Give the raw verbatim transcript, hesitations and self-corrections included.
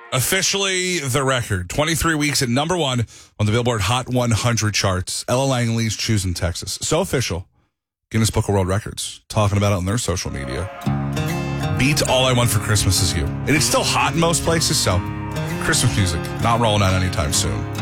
Officially the record. twenty-three weeks at number one on the Billboard Hot one hundred charts. Ella Langley's Choosing Texas. So official. Guinness Book of World Records. Talking about it on their social media. Beats All I Want for Christmas Is You. And it's still hot in most places, so Christmas music not rolling out anytime soon.